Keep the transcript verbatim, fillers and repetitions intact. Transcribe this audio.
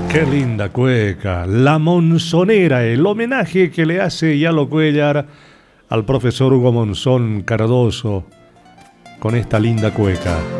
Qué linda cueca, La Monzonera, el homenaje que le hace Yalo Cuellar al profesor Hugo Monzón Cardoso con esta linda cueca.